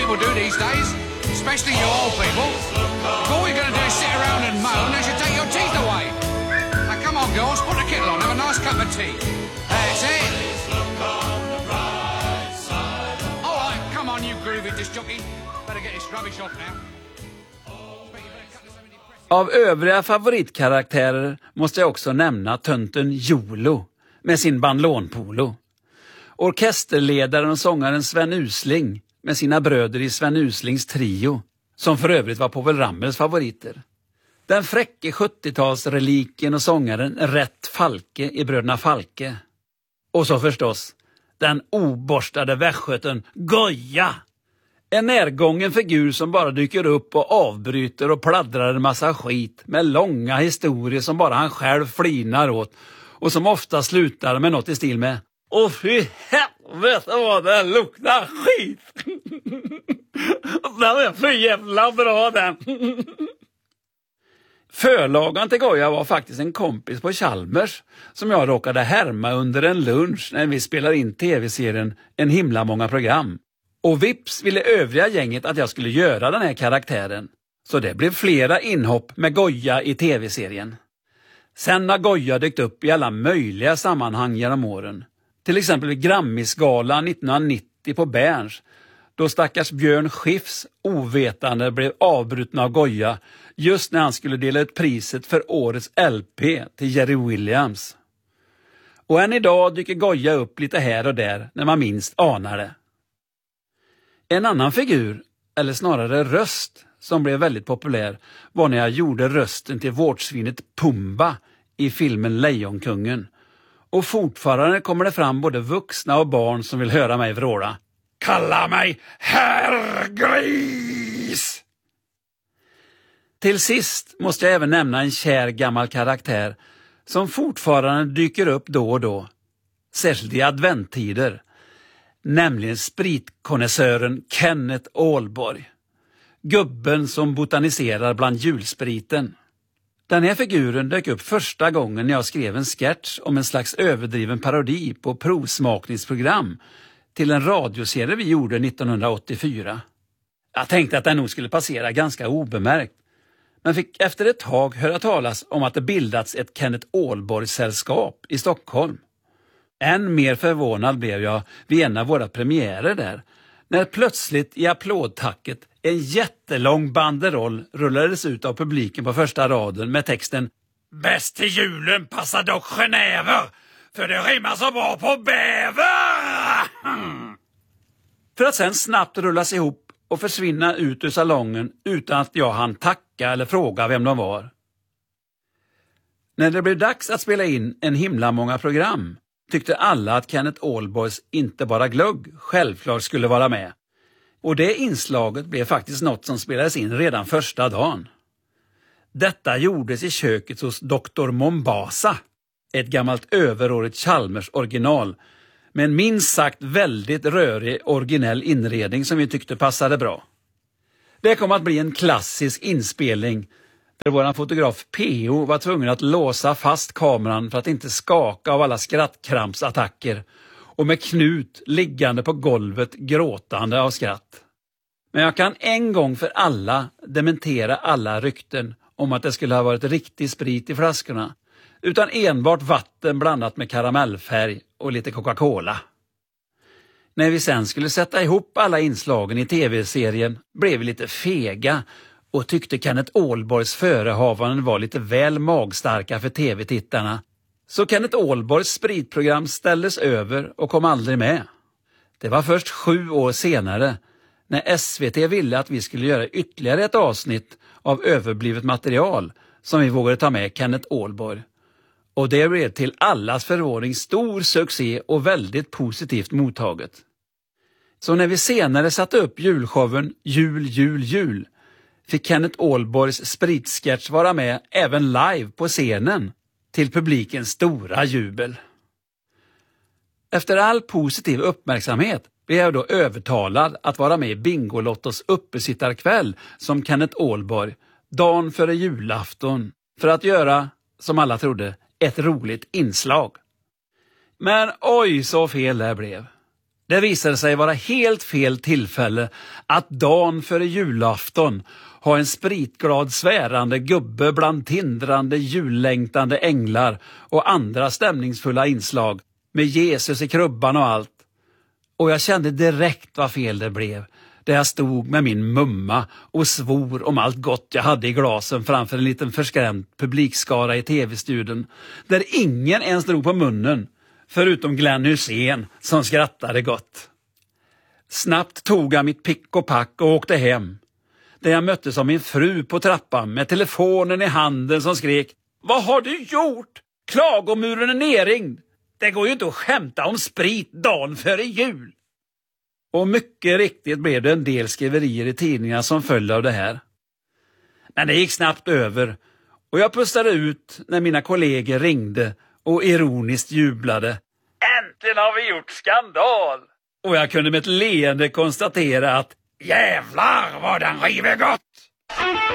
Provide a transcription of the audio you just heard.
people do these days, especially you old people. All you're going to do is sit around and moan. They should take your teeth away. Now, come on, girls, put the kettle on. Have a nice cup of tea. That's it. All right, come on, you groovy disc jockey. Better get this rubbish off now. Av övriga favoritkaraktärer måste jag också nämna tönten Jolo med sin bandlånpolo. Orkesterledaren och sångaren Sven Usling med sina bröder i Sven Uslings trio, som för övrigt var Povel Ramels favoriter. Den fräcke 70-talsreliken och sångaren Rätt Falke i Bröderna Falke. Och så förstås, den oborstade västgöten Goja. En närgången figur som bara dyker upp och avbryter och pladdrar en massa skit med långa historier som bara han själv flinar åt och som ofta slutar med något i stil med "Åh fy helvete vad det luktar skit!" Den är för jävla bra den. Förlagan till Goja var faktiskt en kompis på Chalmers som jag råkade härma under en lunch när vi spelade in tv-serien En himla många program. Och vips ville övriga gänget att jag skulle göra den här karaktären. Så det blev flera inhopp med Goja i tv-serien. Sen har Goja dykt upp i alla möjliga sammanhang genom åren. Till exempel vid Grammisgalan 1990 på Berns. Då stackars Björn Skifs ovetande blev avbruten av Goja just när han skulle dela ut priset för årets LP till Jerry Williams. Och än idag dyker Goja upp lite här och där när man minst anar det. En annan figur, eller snarare röst, som blev väldigt populär var när jag gjorde rösten till vårdsvinet Pumba i filmen Lejonkungen. Och fortfarande kommer det fram både vuxna och barn som vill höra mig vråla: "Kalla mig herr Gris!" Till sist måste jag även nämna en kär gammal karaktär som fortfarande dyker upp då och då, särskilt i adventtider, nämligen spritkonnässören Kenneth Ålborg. Gubben som botaniserar bland julspriten. Den här figuren dök upp första gången när jag skrev en sketch om en slags överdriven parodi på provsmakningsprogram till en radioserie vi gjorde 1984. Jag tänkte att den nog skulle passera ganska obemärkt, men fick efter ett tag höra talas om att det bildats ett Kenneth Ålborg-sällskap i Stockholm. Än mer förvånad blev jag vid en av våra premiärer där, när plötsligt i applådtacket en jättelång banderoll rullades ut av publiken på första raden med texten "Bäst till julen passar dock Genèver, för det rimmar så bra på bäver!" För att sen snabbt rullas ihop och försvinna ut ur salongen utan att jag hann tacka eller fråga vem de var. När det blev dags att spela in En himla många program tyckte alla att Kenneth Ålborgs Inte bara glögg självklart skulle vara med. Och det inslaget blev faktiskt något som spelades in redan första dagen. Detta gjordes i köket hos Dr. Mombasa, ett gammalt överårigt Chalmers original, med en minst sagt väldigt rörig originell inredning som vi tyckte passade bra. Det kom att bli en klassisk inspelning där vår fotograf P.O. var tvungen att låsa fast kameran för att inte skaka av alla skrattkrampsattacker och med Knut liggande på golvet gråtande av skratt. Men jag kan en gång för alla dementera alla rykten om att det skulle ha varit riktig sprit i flaskorna, utan enbart vatten blandat med karamellfärg och lite Coca-Cola. När vi sen skulle sätta ihop alla inslagen i tv-serien blev vi lite fega och tyckte Kenneth Ålborgs förehavanden var lite väl magstarka för tv-tittarna. Så Kenneth Ålborgs spritprogram ställdes över och kom aldrig med. Det var först 7 år senare, när SVT ville att vi skulle göra ytterligare ett avsnitt av överblivet material, som vi vågade ta med Kenneth Ålborg. Och det blev till allas förvåning stor succé och väldigt positivt mottaget. Så när vi senare satte upp julshowen Jul, jul, jul fick Kenneth Ålborgs spritsketch vara med även live på scenen till publikens stora jubel. Efter all positiv uppmärksamhet blev jag då övertalad att vara med i Bingolottos uppesittarkväll som Kenneth Ålborg dagen före julafton för att göra, som alla trodde, ett roligt inslag. Men oj så fel det blev. Det visade sig vara helt fel tillfälle att dagen före julafton ha en spritglad svärande gubbe bland tindrande jullängtande änglar och andra stämningsfulla inslag med Jesus i krubban och allt. Och jag kände direkt vad fel det blev, där jag stod med min mumma och svor om allt gott jag hade i glasen framför en liten förskrämd publikskara i tv-studion, där ingen ens drog på munnen, förutom Glenn Hussein som skrattade gott. Snabbt tog jag mitt pick och pack och åkte hem, där jag möttes av min fru på trappan med telefonen i handen som skrek: "Vad har du gjort? Klagomuren är nerringd. Det går ju inte att skämta om sprit dagen före jul." Och mycket riktigt blev det en del skriverier i tidningarna som följde av det här. Men det gick snabbt över och jag pustade ut när mina kollegor ringde och ironiskt jublade: "Äntligen har vi gjort skandal!" Och jag kunde med ett leende konstatera att jävlar vad den river gott!